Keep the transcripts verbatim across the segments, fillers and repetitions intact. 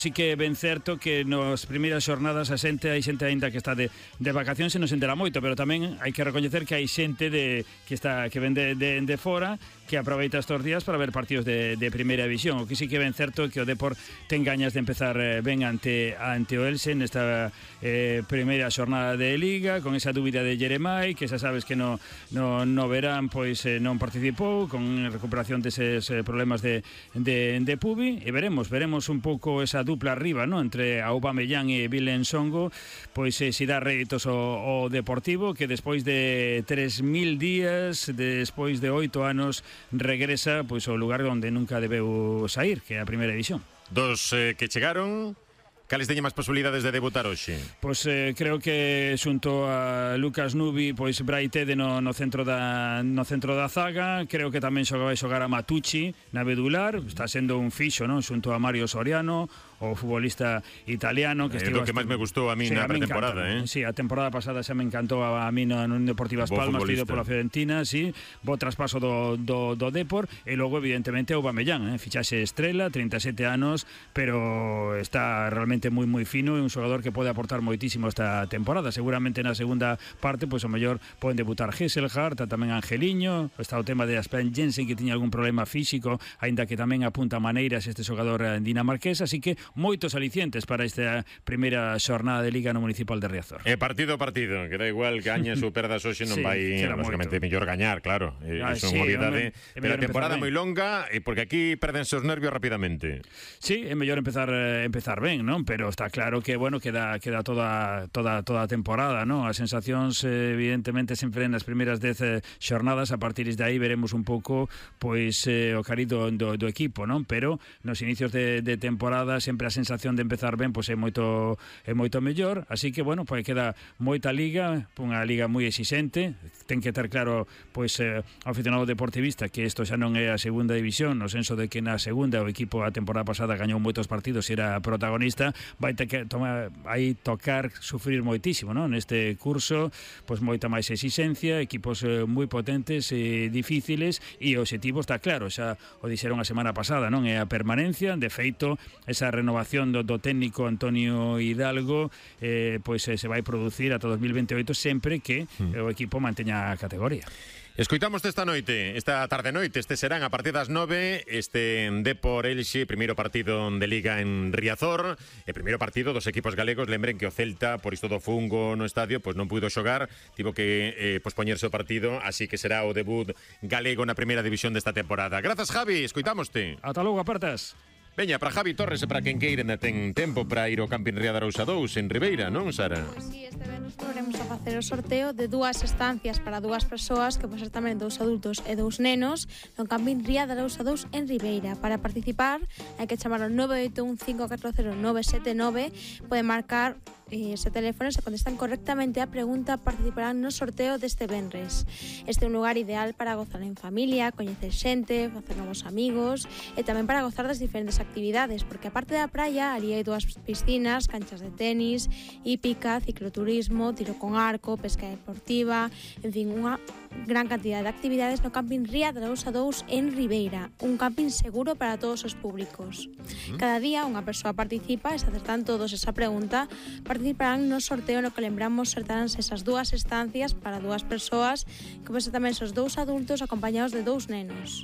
Sí que é ben certo que nas primeiras xornadas a xente, hai xente aínda que está de, de vacacións e non se entera moito, pero tamén hai que recoñecer que hai xente de, que está que ven de, de, de fora que aproveita estes días para ver partidos de, de primeira división. O que sí que é ben certo é que o Depor ten gañas de empezar eh, ben ante, ante o Elxe nesta eh, primeira xornada de Liga, con esa dúbida de Jeremai, que xa sabes que no, no, no verán pois eh, non participou, con recuperación deses eh, problemas de, de, de Pubi, e veremos, veremos un pouco esa dupla arriba, ¿no? Entre Aubameyang e Willem Songo, pois eh, si dá réditos o, o Deportivo, que despois de tres mil días, despois de oito anos, regresa pois ao lugar onde nunca debeu sair, que é a primeira división. Dos eh, que chegaron, cales teñen máis posibilidades de debutar hoxe? Pois eh, creo que xunto a Lucas Nubi, pois Braitede no, no centro da no centro da zaga, creo que tamén xoga vai xogar a Matucci na medular, está sendo un fixo, non, xunto a Mario Soriano, o futbolista italiano que é estivo o que máis me gustou a mí sí, na pretemporada, eh. Sí, a temporada pasada xa me encantou a, a mí no, no Deportivas Bo Palmas, tido pola Fiorentina, sí, bo traspaso do, do, do Depor, e logo evidentemente Aubameyang, eh, fichaxe estrela, trinta e sete anos, pero está realmente moi moi fino, é un xogador que pode aportar moitísimo esta temporada. Seguramente na segunda parte, pois o mellor poden debutar Hesselhardt, tamén Angeliño, está o tema de Aspen Jensen que tiña algún problema físico, aínda que tamén apunta maneiras este xogador dinamarqués, así que moitos alicientes para esta primeira xornada de Liga no Municipal de Riazor. É partido a partido, que da igual gañas ou perdas hoxe non sí, vai, lógicamente, mellor gañar, claro, é ah, sí, unha obviedade, pero a temporada moi longa, e porque aquí perdense os nervios rapidamente. Sí, é mellor empezar empezar ben, non? Pero está claro que, bueno, queda queda toda toda toda a temporada, non? As sensacións evidentemente sempre nas primeiras dez xornadas, a partir de aí veremos un pouco pois eh, o carido do, do equipo, non? Pero nos inicios de, de temporada sempre a sensación de empezar ben pois é moito é moito mellor, así que bueno, pois queda moita liga, unha liga moi exixente, ten que ter claro pois eh, o aficionado deportivista que isto xa non é a segunda división, no senso de que na segunda o equipo a temporada pasada gañou moitos partidos e era protagonista, vai ter que tomar, aí tocar sufrir moitísimo, non? Neste curso, pois moita máis exixencia, equipos eh, moi potentes e difíciles, e o obxectivo está claro, xa o dixeron a semana pasada, non? É a permanencia, de feito, esa renovación do, do técnico Antonio Hidalgo eh, pois eh, se vai producir ata dos mil veintioito sempre que mm. o equipo manteña a categoría. Escoitamos esta noite, esta tarde noite, este serán a partir das nove, este Depor Elxe, primeiro partido de Liga en Riazor, e primeiro partido dos equipos galegos. Lembren que o Celta, por isto do fungo no estadio, pois non puido xogar, tivo que eh, pospoñerse o partido, así que será o debut galego na primeira división desta temporada. Grazas, Javi, escoitámoste. Ata logo, apartas. Veña, para Javi Torres e para quen queira ten tempo para ir ao Camping Ría de Arousa dous en Ribeira, non, Sara? Pois si, este venres volveremos a facer o sorteo de dúas estancias para dúas persoas, que pode ser tamén dous adultos e dous nenos, no Camping Ría de Arousa dous en Ribeira. Para participar, hai que chamar ao nove oito un cinco catro cero nove sete nove, pode marcar eh, ese teléfono, se contestan correctamente a pregunta, participarán no sorteo deste venres. Este é un lugar ideal para gozar en familia, coñecer xente, facer novos amigos, e tamén para gozar das diferentes actividades, porque aparte da praia, ali hai dúas piscinas, canchas de tenis, hípica, cicloturismo, tiro con arco, pesca deportiva, en fin, unha gran cantidad de actividades no Camping Ría de Arousa dous en Ribeira, un camping seguro para todos os públicos. Cada día unha persoa participa, e se acertan todos esa pregunta, participarán no sorteo no que lembramos sortearánse esas dúas estancias para dúas persoas, que pode ser tamén esos dous adultos acompañados de dous nenos.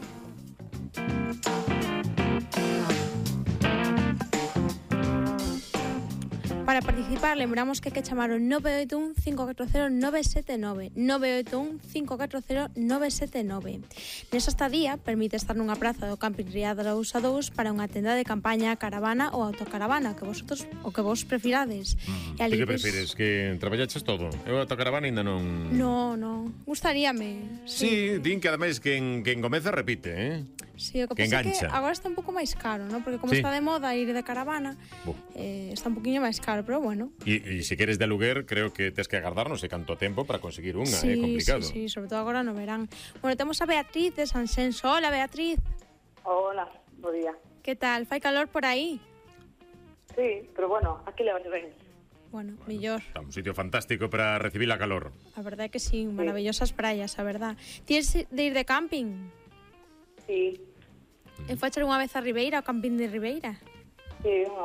Para participar, lembramos que hai que chamar o nove oito un cinco catro cero nove sete nove, nove oito un cinco catro cero nove sete nove. Nesa estadía, permite estar nunha praza do Camping Ría de Arousa dous para unha tenda de campaña, caravana ou autocaravana, que vosotros o que vos prefirades. Mm, e ali, que prefires? Que traballaches todo? Eu a autocaravana ainda non... No, no, gustaríame. Sí, sí, din que ademais que en, que en Gomeza repite, eh? Sí, o que, que pasa é que agora está un pouco máis caro, ¿no? Porque como sí. está de moda ir de caravana, eh, está un poquinho máis caro, pero bueno. E, e se queres de aluguer, creo que tes que agardar non sei canto tempo para conseguir unha, é sí, eh, complicado. Sí, sí, sobre todo agora no verán. Bueno, temos a Beatriz de Sanxenxo. Hola, Beatriz. Hola, bo día. Que tal? Fai calor por aí? Sí, pero bueno, aquí levase ben. Bueno, bueno, mellor. Está un sitio fantástico para recibir a calor. A verdade é que sí, maravillosas praias, a verdad. Tienes de ir de camping? Sí. E foi echar unha vez a Ribeira, ao camping de Ribeira? Sí, unha